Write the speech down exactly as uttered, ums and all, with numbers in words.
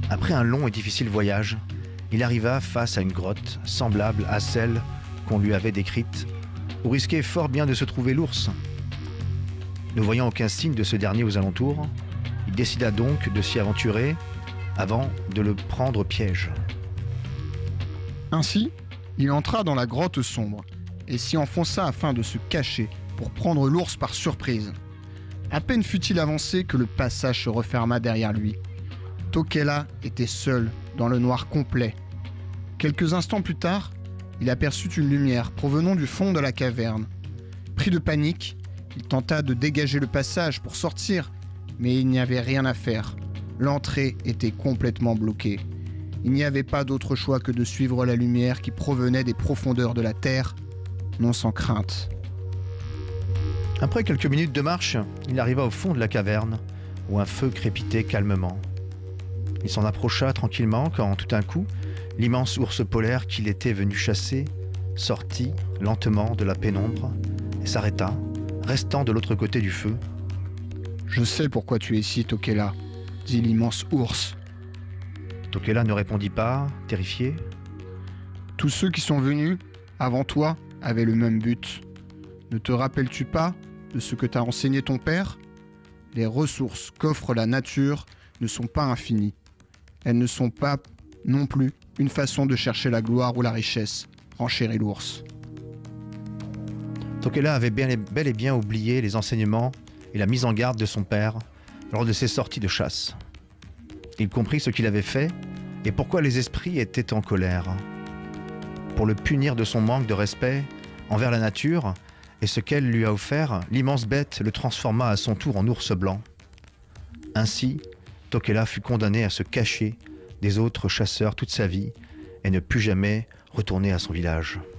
Après un long et difficile voyage, il arriva face à une grotte semblable à celle qu'on lui avait décrite, où risquait fort bien de se trouver l'ours. Ne voyant aucun signe de ce dernier aux alentours, il décida donc de s'y aventurer avant de le prendre au piège. Ainsi, il entra dans la grotte sombre et s'y enfonça afin de se cacher pour prendre l'ours par surprise. À peine fut-il avancé que le passage se referma derrière lui. Tokela était seul dans le noir complet. Quelques instants plus tard, il aperçut une lumière provenant du fond de la caverne. Pris de panique, il tenta de dégager le passage pour sortir, mais il n'y avait rien à faire. L'entrée était complètement bloquée. Il n'y avait pas d'autre choix que de suivre la lumière qui provenait des profondeurs de la terre, non sans crainte. Après quelques minutes de marche, il arriva au fond de la caverne, où un feu crépitait calmement. Il s'en approcha tranquillement quand, tout d'un coup, l'immense ours polaire qu'il était venu chasser sortit lentement de la pénombre et s'arrêta, restant de l'autre côté du feu. « Je sais pourquoi tu es ici, Tokela », dit l'immense ours. Tokela ne répondit pas, terrifié. « Tous ceux qui sont venus, avant toi, avaient le même but. Ne te rappelles-tu pas de ce que t'a enseigné ton père ? Les ressources qu'offre la nature ne sont pas infinies. Elles ne sont pas non plus une façon de chercher la gloire ou la richesse, renchérit l'ours. » Tokela avait bien et, bel et bien oublié les enseignements et la mise en garde de son père lors de ses sorties de chasse. Il comprit ce qu'il avait fait et pourquoi les esprits étaient en colère. Pour le punir de son manque de respect envers la nature et ce qu'elle lui a offert, l'immense bête le transforma à son tour en ours blanc. Ainsi, Tokela fut condamné à se cacher des autres chasseurs toute sa vie et ne put jamais retourner à son village.